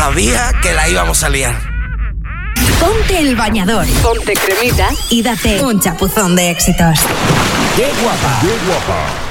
sabía que la íbamos a liar. Ponte el bañador, ponte cremita y date un chapuzón de éxitos. ¡Qué guapa! ¡Qué guapa!